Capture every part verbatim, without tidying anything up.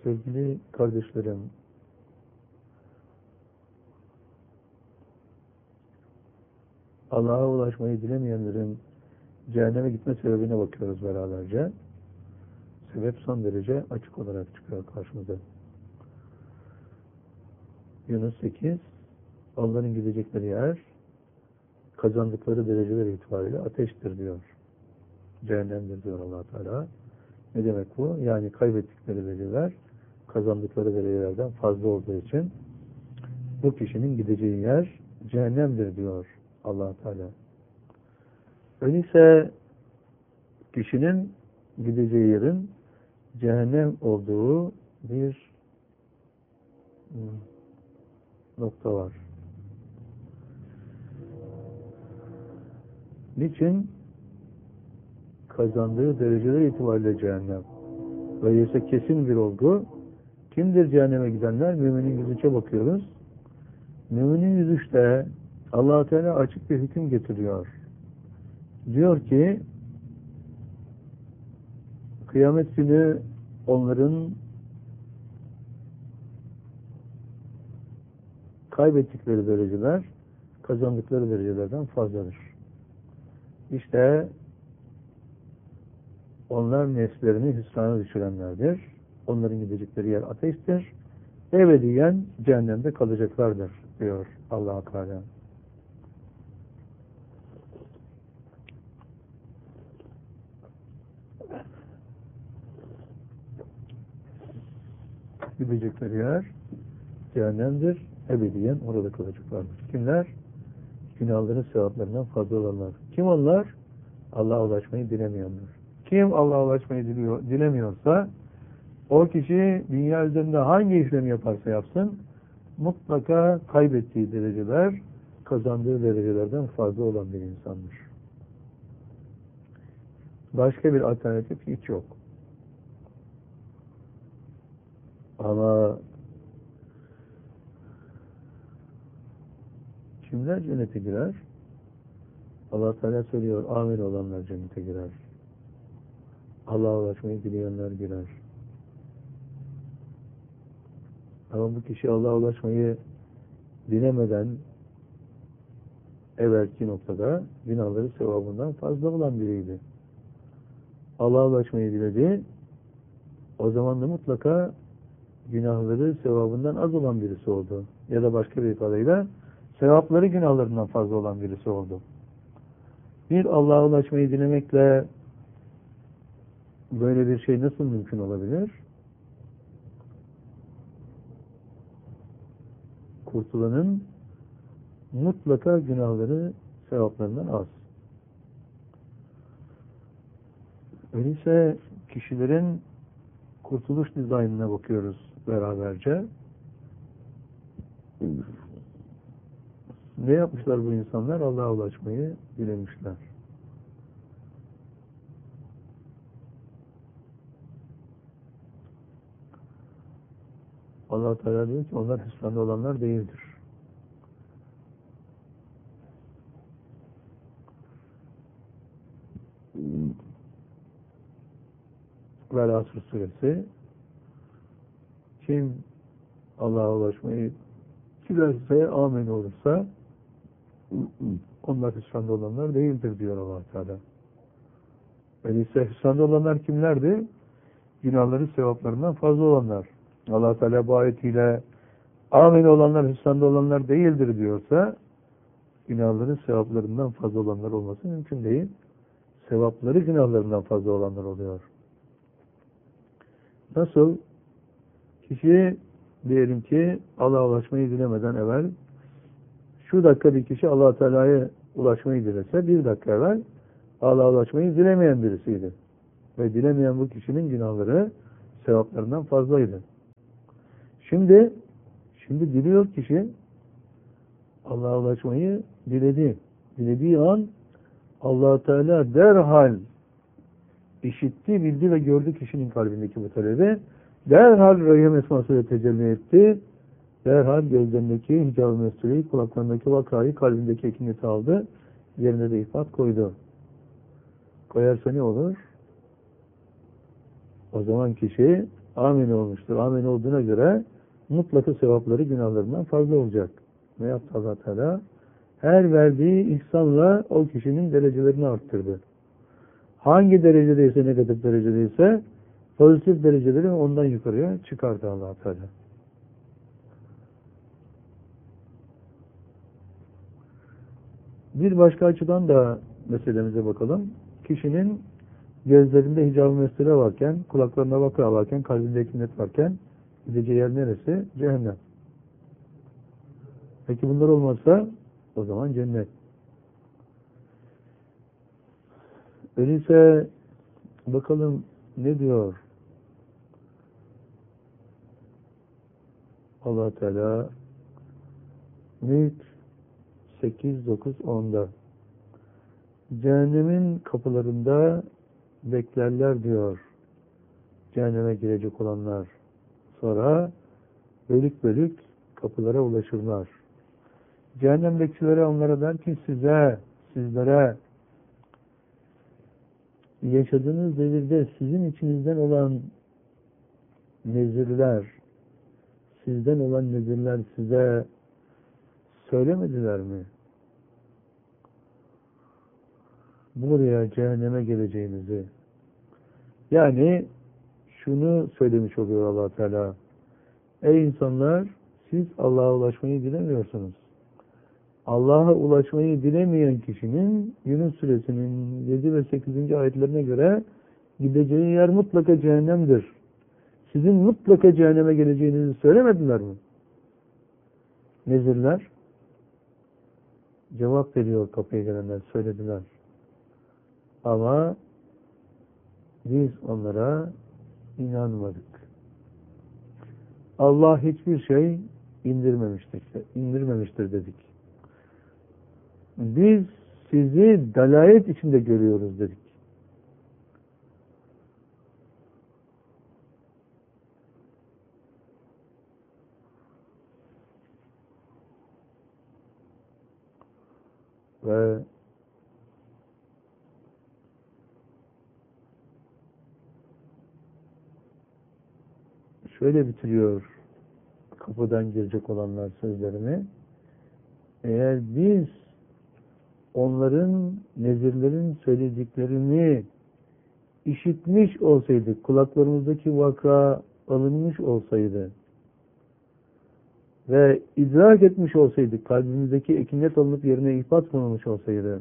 Sevgili kardeşlerim, Allah'a ulaşmayı dilemeyenlerin cehenneme gitme sebebine bakıyoruz beraberce. Sebep son derece açık olarak çıkıyor karşımıza. Yunus sekiz, onların gidecekleri yer, kazandıkları dereceler itibariyle ateştir diyor. Cehennemdir diyor Allah Teala. Ne demek bu? Yani kaybettikleri dereceler, kazandıkları derecelerden fazla olduğu için bu kişinin gideceği yer cehennemdir diyor Allah Teala. Öyleyse kişinin gideceği yerin cehennem olduğu bir nokta var. Niçin? Kazandığı dereceler itibariyle cehennem. Öyleyse kesin bir olgu. Kimdir cehenneme gidenler? Müminin yüz üçe bakıyoruz. Müminin yüz üçte Allah Teala açık bir hüküm getiriyor. Diyor ki kıyamet günü onların kaybettikleri dereceler kazandıkları derecelerden fazladır. İşte onlar nefslerini hüsrana düşürenlerdir. Onların gidecekleri yer ateştir. Ebediyen cehennemde kalacaklardır diyor Allah-u Teala. Gidecekleri yer cehennemdir. Ebediyen orada kalacaklardır. Kimler? Günahların sevaplarından fazla olanlar. Kim onlar? Allah'a ulaşmayı dilemeyenler. Kim Allah'a ulaşmayı diliyor, dilemiyorsa o kişi dünya üzerinde hangi işlemi yaparsa yapsın mutlaka kaybettiği dereceler kazandığı derecelerden fazla olan bir insandır. Başka bir alternatif hiç yok. Ama kimler cennete girer? Allah Teala söylüyor, amel olanlar cennete girer. Allah'a ulaşmayı dileyenler girer. Ama bu kişi Allah'a ulaşmayı dilemeden evvelki noktada günahları sevabından fazla olan biriydi. Allah'a ulaşmayı diledi. O zaman da mutlaka günahları sevabından az olan birisi oldu. Ya da başka bir ifadeyle sevapları günahlarından fazla olan birisi oldu. Bir Allah'a ulaşmayı dilemekle böyle bir şey nasıl mümkün olabilir? Kurtulanın mutlaka günahları sevaplarından az. Öyleyse kişilerin kurtuluş dizaynına bakıyoruz beraberce. Ne yapmışlar bu insanlar? Allah'a ulaşmayı dilemişler. Allah Teala diyor ki onlar hüsranda olanlar değildir. Vel-Asr suresi kim Allah'a ulaşmayı dilerse, amin olursa onlar hüsranda olanlar değildir diyor Allah Teala. Öyleyse hüsranda olanlar kimlerdi? Günahları sevaplarından fazla olanlar. Allah Teala bu ayetiyle amin olanlar hüsranda olanlar değildir diyorsa günahları sevaplarından fazla olanlar olması mümkün değil. Sevapları günahlarından fazla olanlar oluyor. Nasıl? Kişi diyelim ki Allah'a ulaşmayı dilemeden evvel şu dakika bir kişi Allah Teala'ya ulaşmayı dilese bir dakika evvel Allah'a ulaşmayı dilemeyen birisiydi. Ve dilemeyen bu kişinin günahları sevaplarından fazlaydı. Şimdi şimdi diliyor kişi Allah'a ulaşmayı diledi. Dilediği an Allah Teala derhal işitti, bildi ve gördü kişinin kalbindeki bu talebi. Derhal Rahim esmasıyla tecelli etti. Derhal gözlerindeki hicab-ı mesuleyi, kulaklarındaki vakayı, kalbindeki ekineti aldı. Yerine de ifat koydu. Koyarsa ne olur? O zaman kişi Amin olmuştur. Amin olduğuna göre mutlaka sevapları günahlarından fazla olacak. Ne yaptı Allah Teala? Her verdiği ihsanla o kişinin derecelerini arttırdı. Hangi derecedeyse, negatif derecedeyse pozitif dereceleri ondan yukarıya çıkardı Allah Teala. Bir başka açıdan da meselemize bakalım. Kişinin gözlerinde hicab-ı mesire varken, kulaklarına vakra varken, kalbinde ekinet varken gideceği yer neresi? Cehennem. Peki bunlar olmazsa o zaman cennet. Öyleyse bakalım ne diyor Allah Teala Mülk sekiz, dokuz, onda cehennemin kapılarında beklerler diyor cehenneme girecek olanlar. Sonra bölük bölük kapılara ulaşırlar. Cehennem bekçileri onlara der ki size, sizlere yaşadığınız devirde sizin içinizden olan nezirler, sizden olan nezirler size söylemediler mi? Buraya cehenneme geleceğinizi. Yani şunu söylemiş oluyor Allah Teala. Ey insanlar, siz Allah'a ulaşmayı dilemiyorsunuz. Allah'a ulaşmayı dilemeyen kişinin Yunus suresinin yedi ve sekizinci ayetlerine göre gideceği yer mutlaka cehennemdir. Sizin mutlaka cehenneme geleceğinizi söylemediler mi? Nezirler cevap veriyor kapıya gelenler, söylediler. Ama biz onlara inanmadık. Allah hiçbir şey indirmemiştir, indirmemiştir dedik. Biz sizi dalalet içinde görüyoruz dedik. Ve şöyle bitiriyor kapıdan girecek olanlar sözlerini. Eğer biz onların, nezirlerin söylediklerini işitmiş olsaydık, kulaklarımızdaki vaka alınmış olsaydı ve idrak etmiş olsaydık, kalbimizdeki ekinet alınıp yerine ihbat konulmuş olsaydı,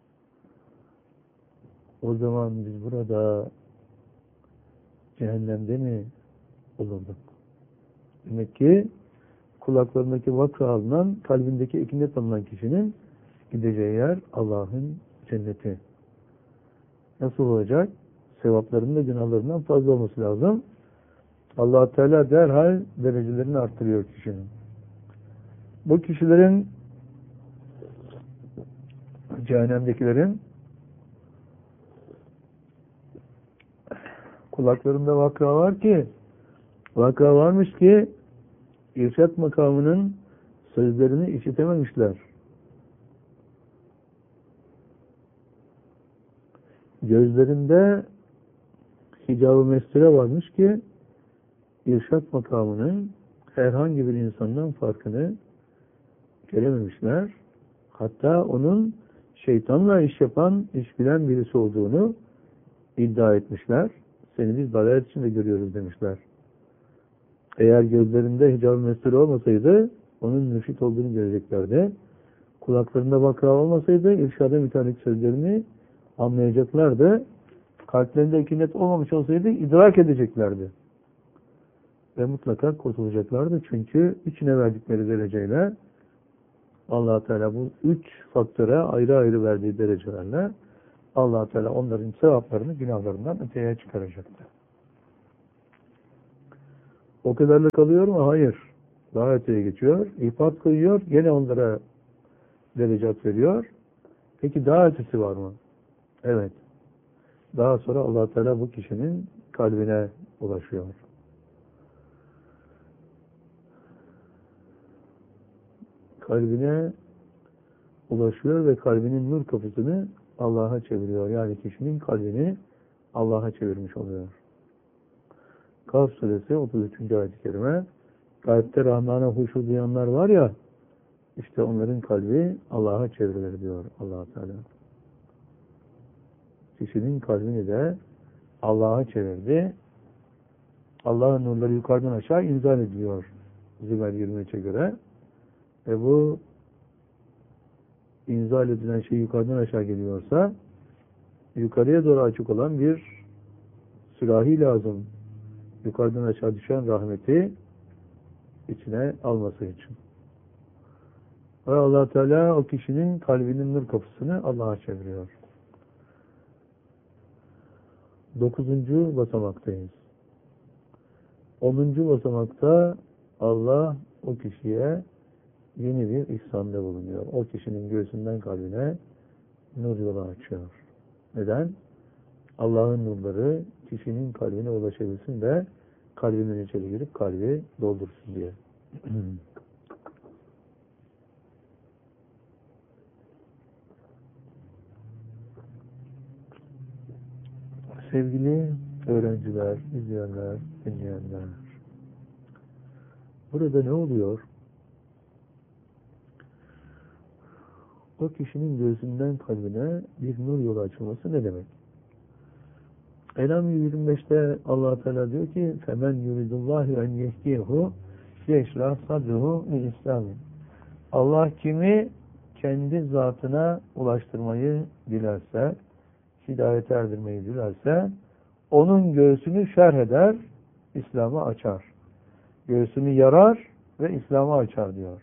o zaman biz burada cehennemde mi olurduk? Demek ki kulaklarındaki vaka alınan, kalbindeki ekinet alınan kişinin gideceği yer Allah'ın cenneti. Nasıl olacak? Sevaplarının da günahlarından fazla olması lazım. Allah Teala derhal derecelerini arttırıyor kişinin. Bu kişilerin, cehennemdekilerin kulaklarında vaka var ki, vaka varmış ki irşat makamının sözlerini işitememişler. Gözlerinde hicab-ı mesture varmış ki irşat makamının herhangi bir insandan farkını görememişler. Hatta onun şeytanla iş yapan, iş bilen birisi olduğunu iddia etmişler. Seni biz dalalet içinde görüyoruz demişler. Eğer gözlerinde hicab-ı mesture olmasaydı onun mürşit olduğunu göreceklerdi. Kulaklarında vakra olmasaydı irşad-ı müteallik sözlerini anlayacaklardı. Kalplerinde ekinet olmamış olsaydı idrak edeceklerdi. Ve mutlaka kurtulacaklardı. Çünkü üçüne verdikleri dereceyle Allah Teala bu üç faktöre ayrı ayrı verdiği derecelerle Allah Teala onların sevaplarını günahlarından öteye çıkaracaktı. O kadarla kalıyor mu? Hayır. Daha öteye geçiyor. İhbat koyuyor. Gene onlara derecat veriyor. Peki daha ötesi var mı? Evet. Daha sonra Allah Teala bu kişinin kalbine ulaşıyor. Kalbine ulaşıyor ve kalbinin nur kapısını Allah'a çeviriyor. Yani kişinin kalbini Allah'a çevirmiş oluyor. Kaf suresi otuz üçüncü ayet-i kerime. Kalpte Rahman'a huşu duyanlar var ya, işte onların kalbi Allah'a çevrilir diyor Allah Teala. Kişinin kalbini de Allah'a çevirdi. Allah'ın nurları yukarıdan aşağı inzal ediliyor Zümer yirmi üçe göre. Ve bu inzal edilen şey yukarıdan aşağı geliyorsa yukarıya doğru açık olan bir sürahi lazım. Yukarıdan aşağı düşen rahmeti içine alması için. Ve Allah Teala o kişinin kalbinin nur kapısını Allah'a çeviriyor. Dokuzuncu basamaktayız. Onuncu basamakta Allah o kişiye yeni bir ihsanda bulunuyor. O kişinin göğsünden kalbine nur yolu açıyor. Neden? Allah'ın nurları kişinin kalbine ulaşabilsin de kalbinden içeri girip kalbi doldursun diye. Sevgili öğrenciler, izleyenler, dinleyenler, burada ne oluyor? O kişinin gözünden kalbine bir nur yolu açılması ne demek? En'am yirmi beşte Allah Teala diyor ki: "Femen yuridullahu en yehdiyehu yeşrah sadruhu lil İslam." Allah kimi kendi zatına ulaştırmayı dilerse, hidayet erdirmeyi dilerse, onun göğsünü şerh eder, İslam'a açar. Göğsünü yarar ve İslam'a açar diyor.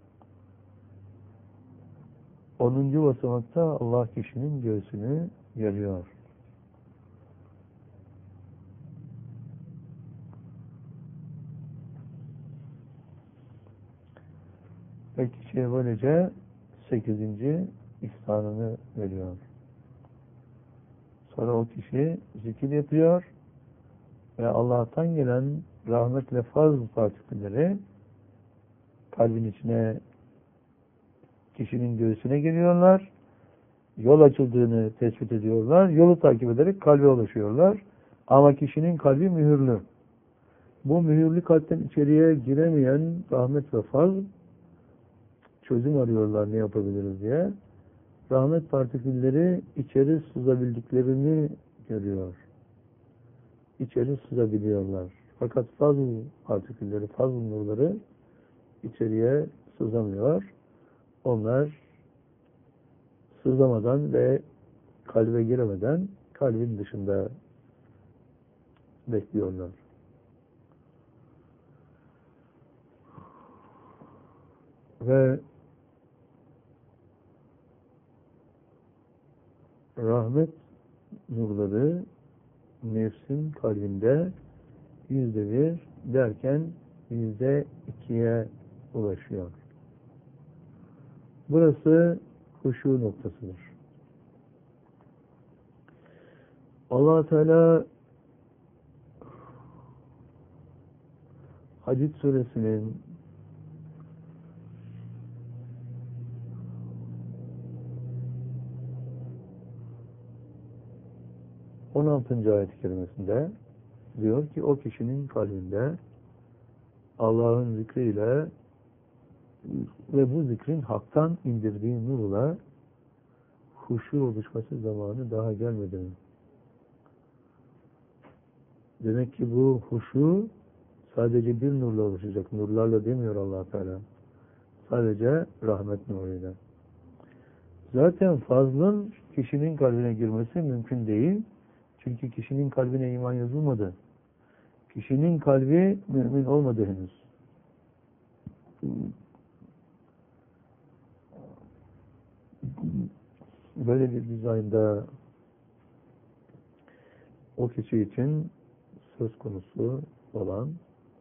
Onuncu basamakta Allah kişinin göğsünü yarıyor. Ve kişiye böylece sekizinci ihsanını veriyor. Sonra o kişi zikir yapıyor ve Allah'tan gelen rahmet ve fazl partikülleri kalbin içine, kişinin göğsüne giriyorlar. Yol açıldığını tespit ediyorlar. Yolu takip ederek kalbe ulaşıyorlar. Ama kişinin kalbi mühürlü. Bu mühürlü kalpten içeriye giremeyen rahmet ve fazl çözüm arıyorlar ne yapabiliriz diye. Rahmet partikülleri içeri sızabildiklerini görüyor. İçeri sızabiliyorlar. Fakat fazl partikülleri, fazl nurları içeriye sızamıyor. Onlar sızamadan ve kalbe giremeden kalbin dışında bekliyorlar. Ve rahmet nurları nefsin kalbinde yüzde bir derken yüzde ikiye ulaşıyor. Burası huşu noktasıdır. Allah Teala Hadid suresinin on altıncı ayet-i kerimesinde diyor ki o kişinin kalbinde Allah'ın zikriyle ve bu zikrin haktan indirdiği nurla huşu oluşması zamanı daha gelmedi. Demek ki bu huşu sadece bir nurla oluşacak. Nurlarla demiyor Allah Teala. Sadece rahmet nuruyla. Zaten fazlın kişinin kalbine girmesi mümkün değil. Çünkü kişinin kalbine iman yazılmadı. Kişinin kalbi mümin olmadı henüz. Böyle bir dizaynda o kişi için söz konusu olan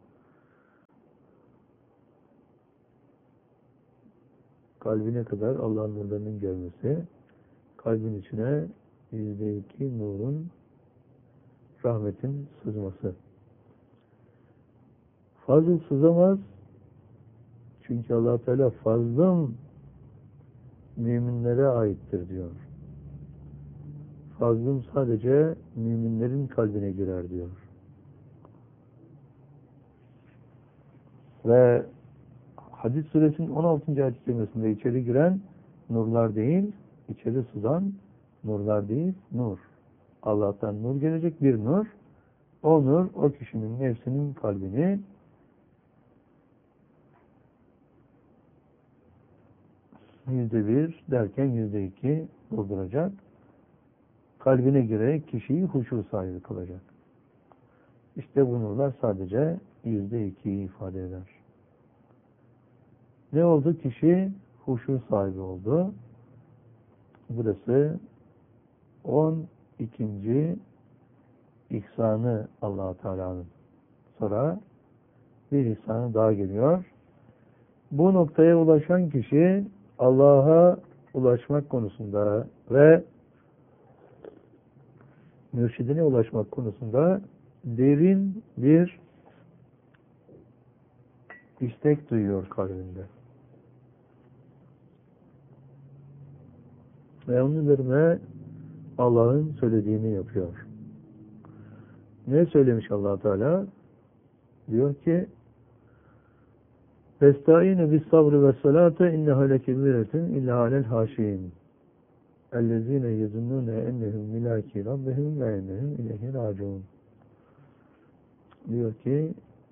kalbine kadar Allah'ın nurlarının gelmesi, kalbin içine yüzde iki nurun, rahmetin sızması. Fazıl sızamaz. Çünkü Allah Teala fazlım müminlere aittir diyor. Fazlım sadece müminlerin kalbine girer diyor. Ve Hadid suresinin on altıncı ayet-i kerimesinde içeri giren nurlar değil, içeri sızan nurlar değil, nur. Allah'tan nur gelecek bir nur. O nur, o kişinin nefsinin kalbini yüzde bir derken yüzde iki dolduracak. Kalbine girerek kişiyi huşu sahibi kılacak. İşte bu nurlar sadece yüzde ikiyi ifade eder. Ne oldu? Kişi huşu sahibi oldu. Burası on ikinci ihsanı Allah-u Teala'nın. Sonra bir ihsanı daha geliyor. Bu noktaya ulaşan kişi Allah'a ulaşmak konusunda ve mürşidine ulaşmak konusunda derin bir istek duyuyor kalbinde. Ve onun üzerine Allah'ın söylediğini yapıyor. Ne söylemiş Allah Teala? Diyor ki: "Vestaîne bis sabri ve salate inneha lekebiretun illa alel haşin. Ellezîne yezunnûne ennehum milâki rabbihim ve ennehum ileyhi râciûn." Diyor ki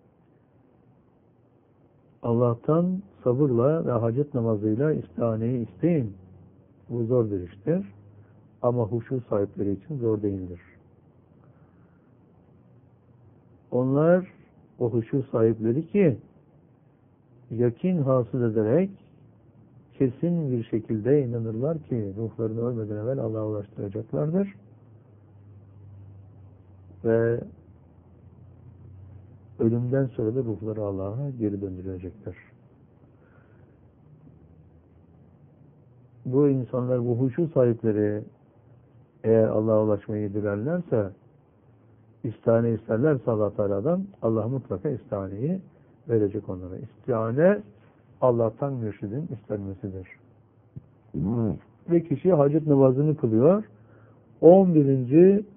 Allah'tan sabırla ve hacet namazıyla istihaneyi isteyin. Bu zor bir iştir. Ama huşu sahipleri için zor değildir. Onlar o huşu sahipleri ki yakin hasıl ederek kesin bir şekilde inanırlar ki ruhlarını ölmeden evvel Allah'a ulaştıracaklardır. Ve ölümden sonra da ruhları Allah'a geri döndürecekler. Bu insanlar, bu huşu sahipleri eğer Allah'a ulaşmayı dilerlerse, istihane isterlerse Allah Teala'dan, Allah mutlaka istihaneyi verecek onlara. İstihane Allah'tan mürşidin istenmesidir. Hmm. Ve kişi hacet namazını kılıyor. on birinci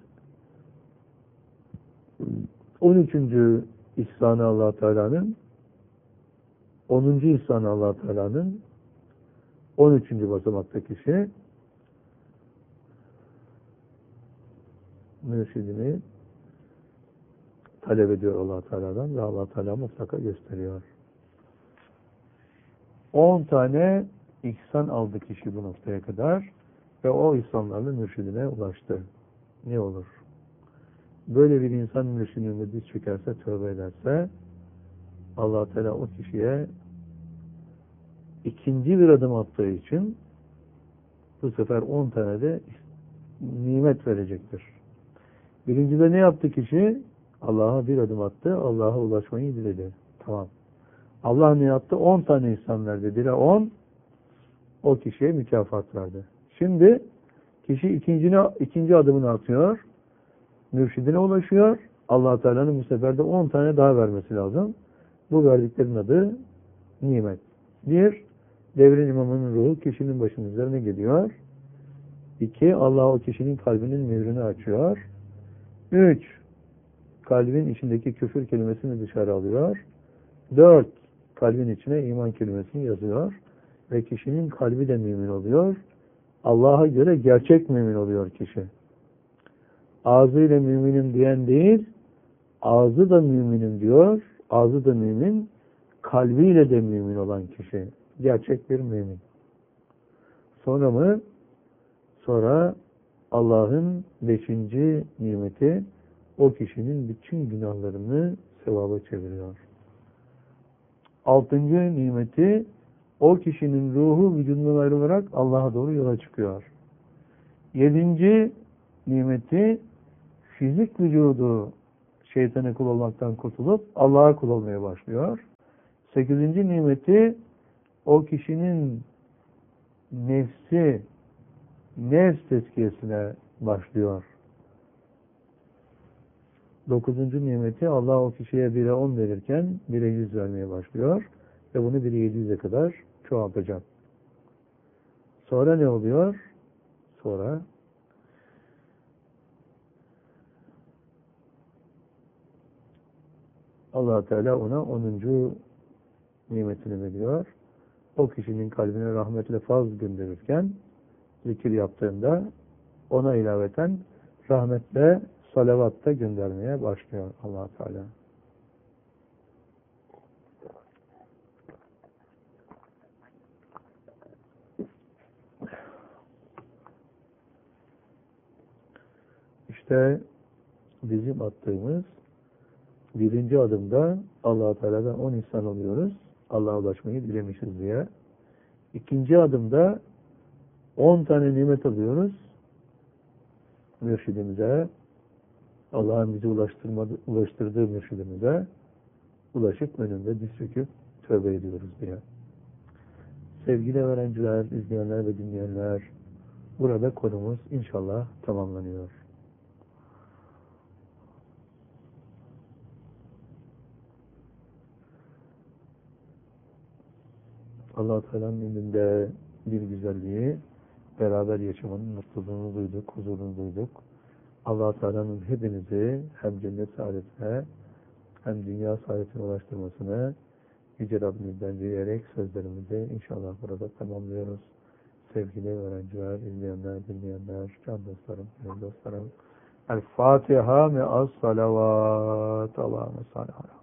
on üçüncü ihsanı Allah Teala'nın, onuncu ihsanı Allah Teala'nın, on üçüncü basamakta kişi mürşidini talep ediyor Allah Teala'dan ve Allah Teala mutlaka gösteriyor. on tane ihsan aldı kişi bu noktaya kadar ve o ihsanlarla mürşidine ulaştı. Ne olur? Böyle bir insan mürşidine diz çökerse, tövbe ederse Allah Teala o kişiye ikinci bir adım attığı için bu sefer on tane de nimet verecektir. Birincide ne yaptı kişi? Allah'a bir adım attı, Allah'a ulaşmayı diledi. Tamam. Allah ne yaptı? On tane ihsan verdi. Bire on, o kişiye mükafat verdi. Şimdi kişi ikincine, ikinci adımını atıyor, mürşidine ulaşıyor. Allah Teala'nın bu sefer de on tane daha vermesi lazım. Bu verdiklerin adı nimet. Bir, devrin imamının ruhu kişinin başının üzerine geliyor. İki, Allah o kişinin kalbinin mührünü açıyor. Üç, kalbin içindeki küfür kelimesini dışarı alıyor. Dört, kalbin içine iman kelimesini yazıyor. Ve kişinin kalbi de mümin oluyor. Allah'a göre gerçek mümin oluyor kişi. Ağzıyla müminim diyen değil, ağzı da müminim diyor. Ağzı da mümin, kalbiyle de mümin olan kişi. Gerçek bir mümin. Sonra mı? Sonra Allah'ın beşinci nimeti o kişinin bütün günahlarını sevaba çeviriyor. Altıncı nimeti o kişinin ruhu vücudundan ayrılarak Allah'a doğru yola çıkıyor. Yedinci nimeti fizik vücudu şeytana kul olmaktan kurtulup Allah'a kul olmaya başlıyor. Sekizinci nimeti o kişinin nefsi, nefs tezkiyesine başlıyor. Dokuzuncu nimeti Allah o kişiye bire on verirken bire yüz vermeye başlıyor. Ve bunu bire yedi yüze kadar çoğaltacak. Sonra ne oluyor? Sonra Allah Teala ona onuncu nimetini veriyor. O kişinin kalbine rahmetle faz gönderirken zikir yaptığında ona ilaveten rahmetle salavat da göndermeye başlıyor Allah Teala. İşte bizim attığımız birinci adımda Allah Teala'dan on insan oluyoruz. Allah'a ulaşmayı dilemişiz diye. İkinci adımda on tane nimet alıyoruz. Mürşidimize, Allah'ın bizi ulaştırmadı, ulaştırdığı mürşidimize ulaşıp önünde diz çöküp tövbe ediyoruz diye. Sevgili öğrenciler, izleyenler ve dinleyenler, burada konumuz inşallah tamamlanıyor. Allah-u Teala'nın elinde bir güzelliği, beraber yaşamanın mutluluğunu duyduk, huzurunu duyduk. Allah-u Teala'nın hepinizi hem cennet saadetine hem dünya saadetine ulaştırmasını Yüce Rabbimizden dileyerek sözlerimizi inşallah burada tamamlıyoruz. Sevgili öğrenciler, izleyenler, dinleyenler, can dostlarım, can dostlarım. El Fatiha me'as salavat. Allahümme salli ala